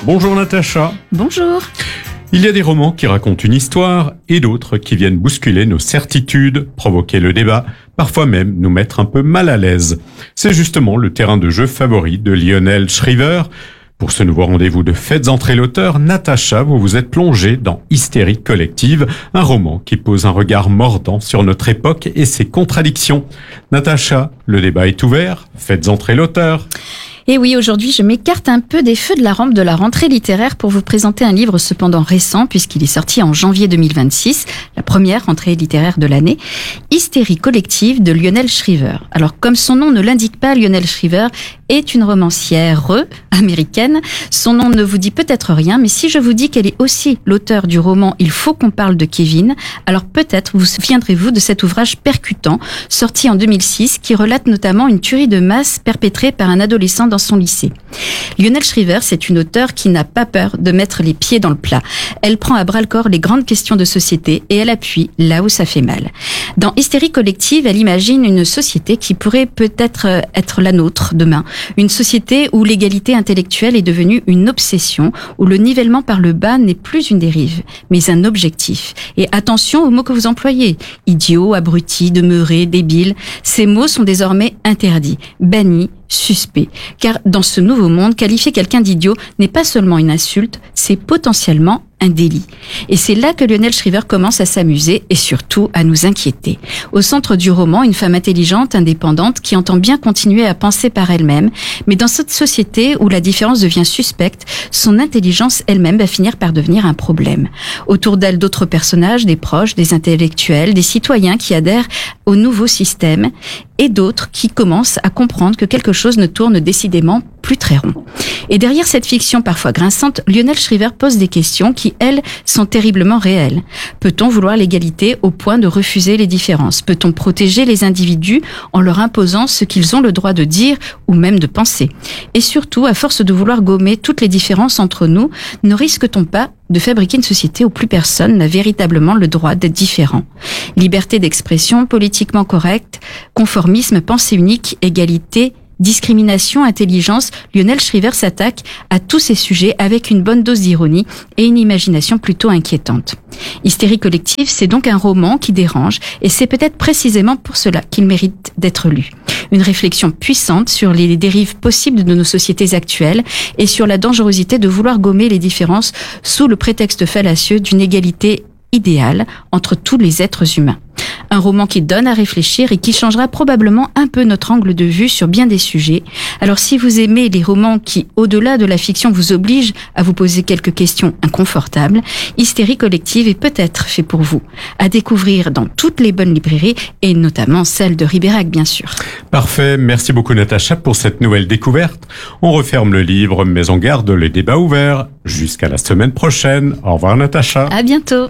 Bonjour Natacha. Bonjour. Il y a des romans qui racontent une histoire et d'autres qui viennent bousculer nos certitudes, provoquer le débat, parfois même nous mettre un peu mal à l'aise. C'est justement le terrain de jeu favori de Lionel Shriver. Pour ce nouveau rendez-vous de Faites entrer l'auteur, Natacha, vous vous êtes plongée dans Hystérie collective, un roman qui pose un regard mordant sur notre époque et ses contradictions. Natacha, le débat est ouvert, faites entrer l'auteur. Et oui, aujourd'hui, je m'écarte un peu des feux de la rampe de la rentrée littéraire pour vous présenter un livre cependant récent, puisqu'il est sorti en janvier 2026, la première rentrée littéraire de l'année, Hystérie collective de Lionel Shriver. Alors, comme son nom ne l'indique pas, Lionel Shriver est une romancière américaine. Son nom ne vous dit peut-être rien, mais si je vous dis qu'elle est aussi l'auteur du roman Il faut qu'on parle de Kevin, alors peut-être vous souviendrez-vous de cet ouvrage percutant, sorti en 2006, qui relate notamment une tuerie de masse perpétrée par un adolescent dans son lycée. Lionel Shriver, c'est une auteure qui n'a pas peur de mettre les pieds dans le plat. Elle prend à bras-le-corps les grandes questions de société et elle appuie là où ça fait mal. Dans Hystérie collective, elle imagine une société qui pourrait peut-être être la nôtre demain. Une société où l'égalité intellectuelle est devenue une obsession, où le nivellement par le bas n'est plus une dérive, mais un objectif. Et attention aux mots que vous employez. Idiot, abruti, demeuré, débile. Ces mots sont désormais interdits, bannis, suspect. Car dans ce nouveau monde, qualifier quelqu'un d'idiot n'est pas seulement une insulte, c'est potentiellement un délit. Et c'est là que Lionel Shriver commence à s'amuser et surtout à nous inquiéter. Au centre du roman, une femme intelligente, indépendante, qui entend bien continuer à penser par elle-même, mais dans cette société où la différence devient suspecte, son intelligence elle-même va finir par devenir un problème. Autour d'elle, d'autres personnages, des proches, des intellectuels, des citoyens qui adhèrent au nouveau système et d'autres qui commencent à comprendre que quelque chose ne tourne décidément plus très rond. Et derrière cette fiction parfois grinçante, Lionel Shriver pose des questions qui, elles, sont terriblement réelles. Peut-on vouloir l'égalité au point de refuser les différences ? Peut-on protéger les individus en leur imposant ce qu'ils ont le droit de dire ou même de penser ? Et surtout, à force de vouloir gommer toutes les différences entre nous, ne risque-t-on pas de fabriquer une société où plus personne n'a véritablement le droit d'être différent ? Liberté d'expression, politiquement correcte, conformisme, pensée unique, égalité, discrimination, intelligence, Lionel Shriver s'attaque à tous ces sujets avec une bonne dose d'ironie et une imagination plutôt inquiétante. Hystérie collective, c'est donc un roman qui dérange et c'est peut-être précisément pour cela qu'il mérite d'être lu. Une réflexion puissante sur les dérives possibles de nos sociétés actuelles et sur la dangerosité de vouloir gommer les différences sous le prétexte fallacieux d'une égalité idéale entre tous les êtres humains. Un roman qui donne à réfléchir et qui changera probablement un peu notre angle de vue sur bien des sujets. Alors si vous aimez les romans qui, au-delà de la fiction, vous obligent à vous poser quelques questions inconfortables, Hystérie collective est peut-être fait pour vous. À découvrir dans toutes les bonnes librairies et notamment celle de Ribérac, bien sûr. Parfait, merci beaucoup Natacha pour cette nouvelle découverte. On referme le livre, mais on garde les débats ouverts. Jusqu'à la semaine prochaine. Au revoir Natacha. À bientôt.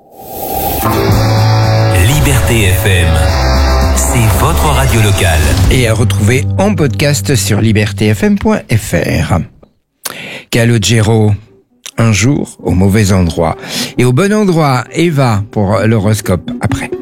Liberté FM, c'est votre radio locale. Et à retrouver en podcast sur libertéfm.fr. Calogero, un jour au mauvais endroit. Et au bon endroit, Eva pour l'horoscope après.